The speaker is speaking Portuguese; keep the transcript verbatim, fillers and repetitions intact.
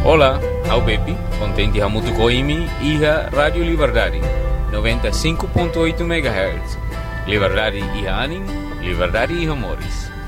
Olá, ao Bepi, contente a muito coimi e a Rádio Liberdade, noventa e cinco ponto oito megahertz. Liberdade e anim, liberdade e amores.